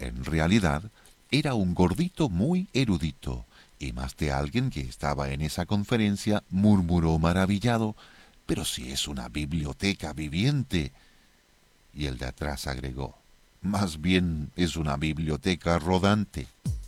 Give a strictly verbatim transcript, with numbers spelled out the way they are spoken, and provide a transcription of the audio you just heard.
En realidad, era un gordito muy erudito, y más de alguien que estaba en esa conferencia murmuró maravillado, pero si es una biblioteca viviente. Y el de atrás agregó, más bien es una biblioteca rodante.